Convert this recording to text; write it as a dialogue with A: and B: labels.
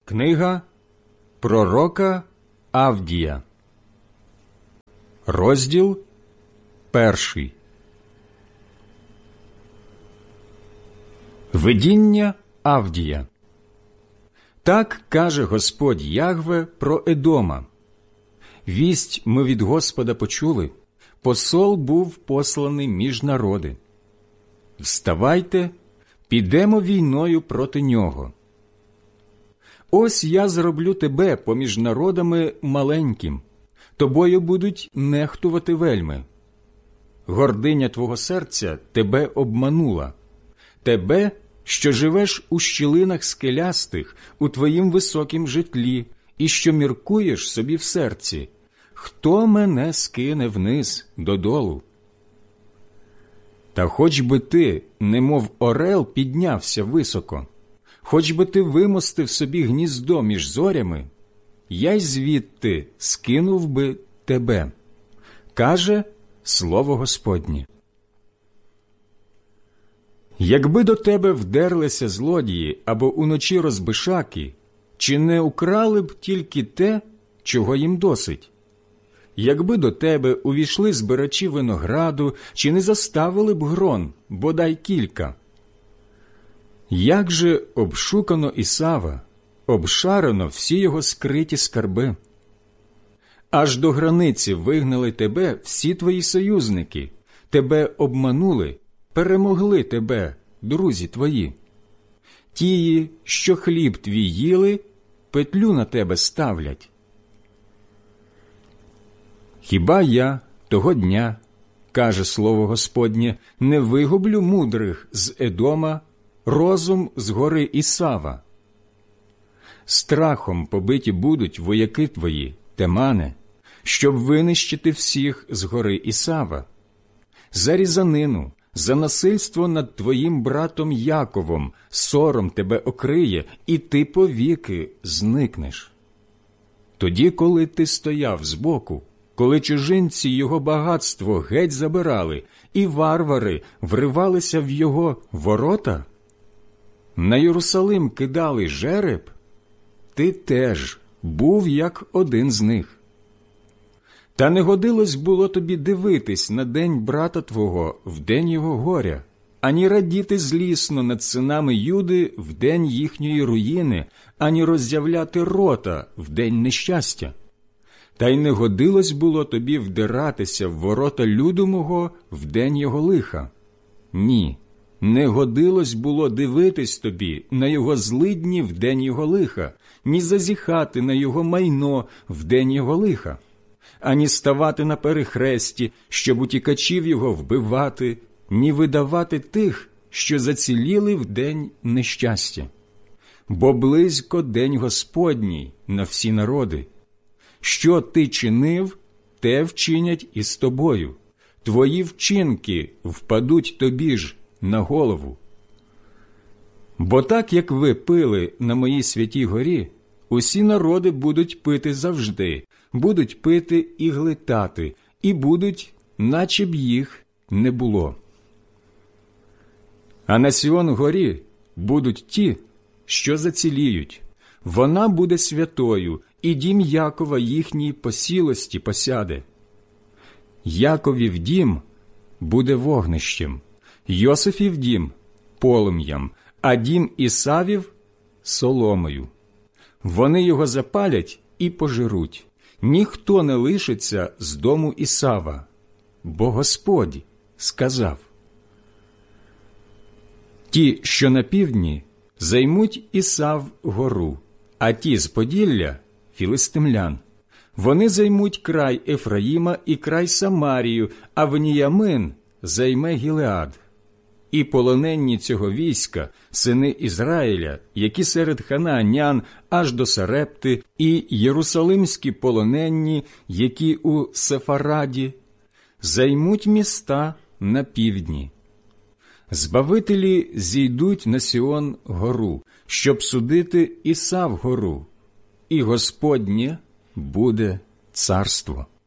A: Книга пророка Авдія, розділ 1. Видіння Авдія. Так каже Господь Ягве про Едома. Вість ми від Господа почули, посол був посланий між народи. Вставайте, підемо війною проти нього. Ось я зроблю тебе поміж народами маленьким, тобою будуть нехтувати вельми. Гординя твого серця тебе обманула, тебе, що живеш у щілинах скелястих, у твоїм високім житлі, і що міркуєш собі в серці, хто мене скине вниз додолу? Та хоч би ти, немов орел, піднявся високо, хоч би ти вимостив собі гніздо між зорями, я й звідти скинув би тебе, каже слово Господнє. Якби до тебе вдерлися злодії або уночі розбишаки, чи не украли б тільки те, чого їм досить? Якби до тебе увійшли збирачі винограду, чи не заставили б грон, бодай кілька? Як же обшукано Ісава, обшарено всі його скриті скарби? Аж до границі вигнали тебе всі твої союзники, тебе обманули, перемогли тебе, друзі твої. Тії, що хліб твій їли, петлю на тебе ставлять. Хіба я того дня, каже слово Господнє, не вигублю мудрих з Едома, розум з гори Ісава? Страхом побиті будуть вояки твої, Темане, щоб винищити всіх з гори Ісава. За різанину, за насильство над твоїм братом Яковом сором тебе окриє, і ти повіки зникнеш. Тоді, коли ти стояв збоку, коли чужинці його багатство геть забирали, і варвари вривалися в його ворота, на Єрусалим кидали жереб, ти теж був як один з них. Та не годилось було тобі дивитись на день брата твого в день його горя, ані радіти злісно над синами Юди в день їхньої руїни, ані роззявляти рота в день нещастя. Та й не годилось було тобі вдиратися в ворота люду мого в день його лиха. Ні, не годилось було дивитись тобі на його злидні в день його лиха, ні зазіхати на його майно в день його лиха, ані ставати на перехресті, щоб утікачів його вбивати, ні видавати тих, що заціліли в день нещастя. Бо близько день Господній на всі народи. Що ти чинив, те вчинять і з тобою. Твої вчинки впадуть тобі ж на голову. Бо так, як ви пили на моїй святій горі, усі народи будуть пити завжди, будуть пити і глитати, і будуть, наче б їх не було. А на Сіон горі будуть ті, що заціліють. Вона буде святою, і дім Якова їхній посілості посяде. Яковів дім буде вогнищем, Йосифів дім – полум'ям, а дім Ісавів – соломою. Вони його запалять і пожируть. Ніхто не лишиться з дому Ісава, бо Господь сказав. Ті, що на півдні, займуть Ісав гору, а ті з Поділля – філистимлян. Вони займуть край Ефраїма і край Самарію, а Веніямин займе Гілеад. І полоненні цього війська, сини Ізраїля, які серед ханаанян аж до Сарепти, і єрусалимські полоненні, які у Сефараді, займуть міста на півдні. Збавителі зійдуть на Сіон гору, щоб судити Ісав гору, і Господнє буде царство.